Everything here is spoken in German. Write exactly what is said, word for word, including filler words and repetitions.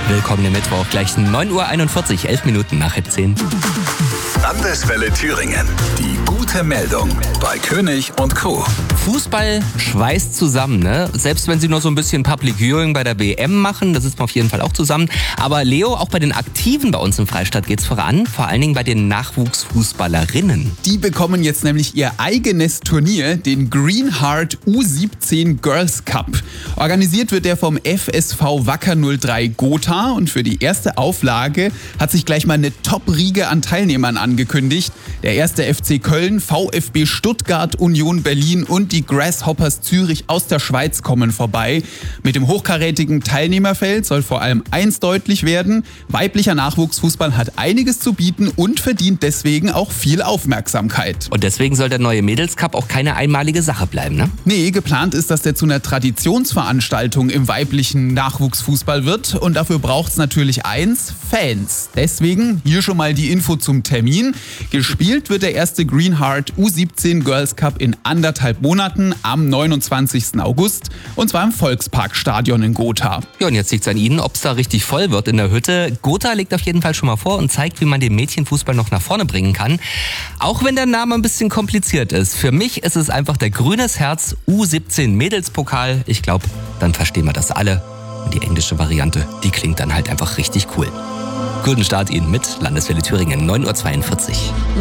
Willkommen im Mittwoch, gleich neun Uhr einundvierzig, elf Minuten nach halb zehn. Landeswelle Thüringen. Die gute Meldung bei König und Co. Fußball schweißt zusammen, ne? Selbst wenn sie nur so ein bisschen Public Viewing bei der W M machen, da sitzt man auf jeden Fall auch zusammen. Aber Leo, auch bei den Aktiven bei uns im Freistaat geht's voran, vor allen Dingen bei den Nachwuchsfußballerinnen. Die bekommen jetzt nämlich ihr eigenes Turnier, den Greenheart U siebzehn Girls Cup. Organisiert wird der vom F S V Wacker null drei Gotha und für die erste Auflage hat sich gleich mal eine Top-Riege an Teilnehmern angekündigt. Der erste F C Köln, VfB Stuttgart, Union Berlin und die Grasshoppers Zürich aus der Schweiz kommen vorbei. Mit dem hochkarätigen Teilnehmerfeld soll vor allem eins deutlich werden: weiblicher Nachwuchsfußball hat einiges zu bieten und verdient deswegen auch viel Aufmerksamkeit. Und deswegen soll der neue Mädels Cup auch keine einmalige Sache bleiben, ne? Nee, geplant ist, dass der zu einer Traditionsveranstaltung im weiblichen Nachwuchsfußball wird und dafür braucht es natürlich eins: Fans. Deswegen hier schon mal die Info zum Termin. Gespielt wird der erste Greenheart U siebzehn Girls Cup in anderthalb Monaten am neunundzwanzigsten August und zwar im Volksparkstadion in Gotha. Ja, und jetzt liegt's an Ihnen, ob es da richtig voll wird in der Hütte. Gotha legt auf jeden Fall schon mal vor und zeigt, wie man den Mädchenfußball noch nach vorne bringen kann. Auch wenn der Name ein bisschen kompliziert ist. Für mich ist es einfach der Grünes Herz U siebzehn Mädelspokal. Ich glaube, dann verstehen wir das alle. Und die englische Variante, die klingt dann halt einfach richtig cool. Guten Start Ihnen mit Landeswelle Thüringen, neun Uhr zweiundvierzig.